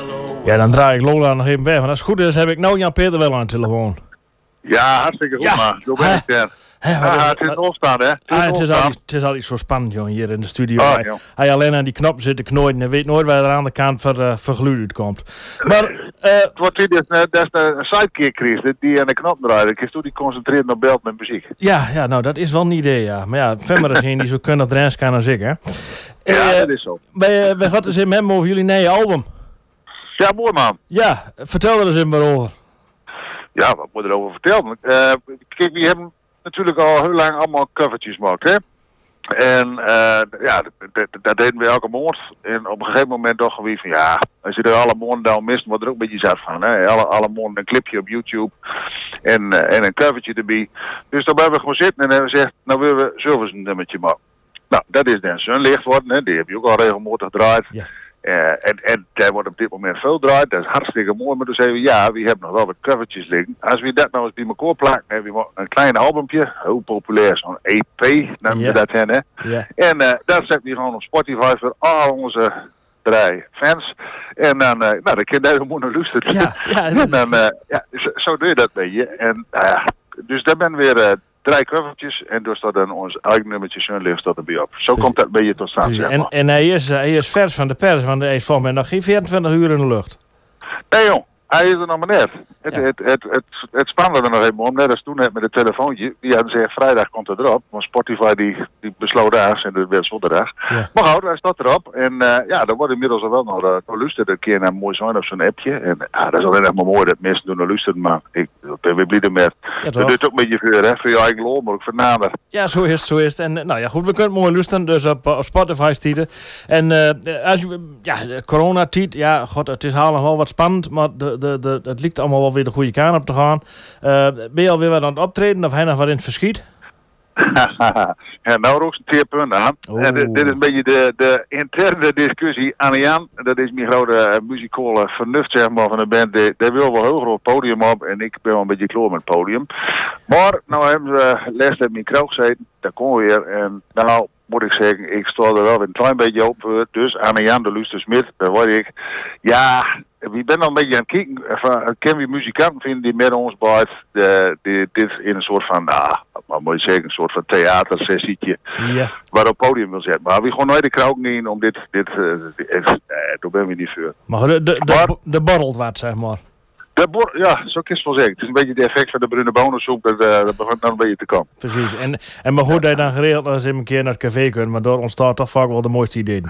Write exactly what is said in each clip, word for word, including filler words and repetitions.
Ja, dan draai ik Lola nog even weg. Maar als het goed is, heb ik nou Jan-Peter wel aan de telefoon. Ja, hartstikke goed, Ja. man. Zo ben ik er. Hè, Ja, wat is- het is een opstaan, hè? Het is Ah, een het, is opstaan. al, het is al iets zo spannend, joh, hier in de studio. Oh, hij, joh. hij alleen aan die knop zit te knooien en weet nooit waar er aan de kant voor, uh, voor geluid uitkomt. Maar, eh Het wordt weer dus, eh, dat is een sidekick-crisis die aan de knop draait. Ik is toen die concentreert op beeld met muziek. ja, ja, nou, dat is wel een idee, ja. Maar ja, Femmer is een die zo kunnen drens kan als ik, hè. Ja, Eh, dat is zo. wij, wij gaan eens in hebben over jullie nieuwe album. Ja, mooi, man. Ja, vertel er eens in maar over. Ja, wat moet er over vertellen? Eh, kijk, we hebben natuurlijk al heel lang allemaal covertjes gemaakt, hè? En eh, ja, dat, dat, dat deden we elke maand. En op een gegeven moment toch gewoon van, ja, als je er alle maanden dan mist, wordt er ook een beetje zat van, hè? Alle, alle maanden een clipje op YouTube en, eh, en een covertje erbij. Dus dan hebben we gewoon zitten en hebben we gezegd, nou willen we zelf een nummertje maken. Nou, dat is dan Sunlicht worden, hè? Die heb je ook al regelmatig gedraaid. Ja. Uh, en, en daar wordt op dit moment veel draait. Dat is hartstikke mooi. Maar dan zeggen we, ja, we hebben nog wel wat covertjes liggen. Als we dat nou eens bij elkaar plakken, hebben we een klein albumpje. Heel populair, zo'n E P, noemen Ja. we dat hen, hè. Ja. En uh, dat zetten we gewoon op Spotify voor al onze drie fans. En dan, uh, nou, dan kun je daar gewoon naar luisteren. Ja, ja, en dan, uh, ja, zo, zo doe je dat bij je. En, uh, dus daar ben weer... Uh, Drie covertjes en dus staat dan ons eigen nummertje Sunlicht staat erbij op. Zo komt dat bij je tot stand, zeg En, maar. en hij, is, hij is vers van de pers, want hij is volgens mij nog geen vierentwintig uur in de lucht. Nee jong, hij is er nog maar net. Het, Ja. het, het, het, het spannende er nog even om, net als toen net met het telefoontje. Die hadden gezegd, vrijdag komt het erop. Maar Spotify die, die besloot daags en dat werd zondag. Ja. Maar goed, hij staat erop. En uh, ja, er wordt inmiddels al wel nog uh, luisteren. Een keer naar mooi zijn op zo'n appje. En ja, dat is alleen echt maar mooi dat mensen doen naar luisteren. Maar ik ben weer blij met. Ja, Dat doet ook een beetje voor, hè, voor je eigen lol, maar ook voor nader. Ja, zo is het, zo is het. En eh, nou ja, goed, we kunnen mooi luisteren, dus op, op Spotify stieten. En uh, als je, ja, de coronatijd, ja, god, het is allemaal wel wat spannend, maar de, de, de, het lijkt allemaal wel weer de goede kant op te gaan. Uh, ben je alweer wat aan het optreden of hij nog wat in het verschiet? Ja, nou ook een teerpunt aan. Oeh. En dit, dit is een beetje de, de interne discussie aan Jan. Dat is mijn grote uh, muzikale vernuft, zeg maar, van de band. Die, die wil wel heel groot podium op en ik ben wel een beetje klaar met het podium. Maar nou hebben ze uh, les op mijn kroeg gezeten, daar komen we weer. En nou moet ik zeggen, ik sta er wel weer een klein beetje op voor. Dus aan Jan de Luster Smit, daar word ik, ja... We zijn al een beetje aan het kijken, van, kunnen we muzikanten vinden die met ons bij de, die, dit in een soort van, nou, wat moet je zeggen, een soort van theatersessietje, Ja. waar op podium wil zetten. Maar we gaan nooit de kroeg niet om dit, dit, uh, dit uh, daar ben we niet voor. Maar goed, de, de, Maar- de, de borrelt wat, zeg maar. De bor- ja, zo kun je het wel zeggen. Het is een beetje de effect van de bruine bonensoep, dat, uh, dat begint dan een beetje te komen. Precies. En, en maar goed dat je dan geregeld als je een keer naar het café kunt, maar daar ontstaat toch vaak wel de mooiste ideeën.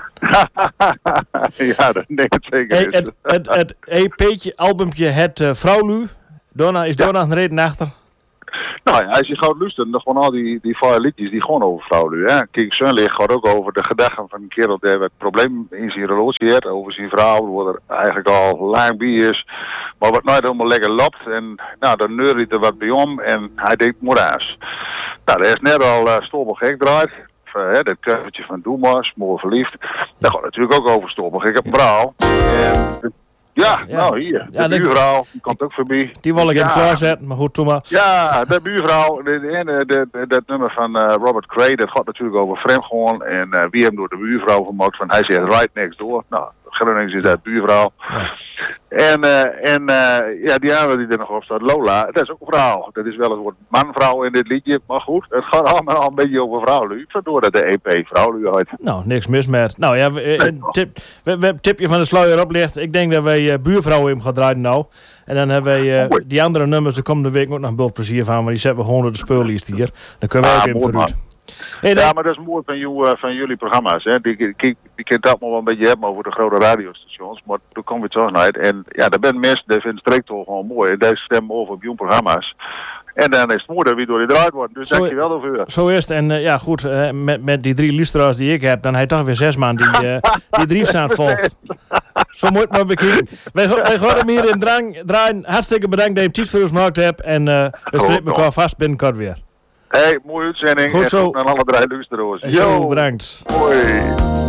Ja, dat denk ik zeker. Hey, is. het, het, het E P'tje, albumpje, het uh, Vrouwlu. Daarna is Ja. daar nog een reden achter. Nou ja, als je gaat luisteren, dan gewoon al die, die vier liedjes die gewoon over vrouwen nu. Hè. Kijk, Sunlicht gaat ook over de gedachten van een kerel die het probleem in zijn relatie heeft, over zijn vrouw, waar er eigenlijk al lang bij is, maar wat nooit helemaal lekker loopt. En nou, dan neurt hij er wat bij om en hij denkt moeraas. Nou, daar is net al uh, Stoppel gek draait. Uh, hè, dat covertje van Doe maar, mooi verliefd. Dat gaat natuurlijk ook over Stoppel gek op brouw. En ja, Ja. nou hier, Ja, de dat- buurvrouw, die komt ook voorbij. Die wil ik Ja. even klaarzetten, maar goed, doe maar. Ja, de buurvrouw, de, de, de, de- dat nummer van uh, Robert Cray, dat gaat natuurlijk over vreemdgaan. En uh, wie hem door de buurvrouw gemaakt van, hij zegt right next door. Nou, Gronings is dat buurvrouw. Ja. En, uh, en uh, ja, die andere die er nog op staat, Lola, dat is ook een vrouw. Dat is wel een soort man-vrouw in dit liedje, maar goed, het gaat allemaal al een beetje over vrouwlu. Vandoor dat de E P vrouwlu uit. Nou, niks mis met. Nou ja, we, eh, een tip, we, we, tipje van de sluier oplicht. Ik denk dat wij uh, buurvrouwen hem gaan draaien nou. En dan hebben wij uh, Mooi. die andere nummers de komende week ook nog een bult plezier van. Maar die zetten we gewoon op de speellijst hier. Dan kunnen wij Ah, ook even mooi, vooruit. man. Hey, dan- Ja, maar dat is mooi van, jou, uh, van jullie programma's. Hè. Die, die, die, die kent dat wel een beetje hebben over de grote radiostations. Maar toen kom je toch uit. En ja, daar zijn mensen die vinden streektol gewoon mooi. En die stemmen over op jouw programma's. En dan is het mooi dat we door die draait worden. Dus Zo- dankjewel daarvoor. Zo is het. En uh, ja, goed, uh, met, met die drie luisteraars die ik heb, dan heb je toch weer zes man die, uh, die drie staan volgt. Zo moet het maar bekijken. Wij, ga- wij gaan hem hier in drang, draaien. Hartstikke bedankt dat je hem tijd voor ons gemaakt hebt. En uh, we Goed, spreken elkaar toch. vast binnenkort weer. Hey, mooie uitzending. Goed en zo. goed aan alle drie luisteraars. Yo, bedankt. Hoi.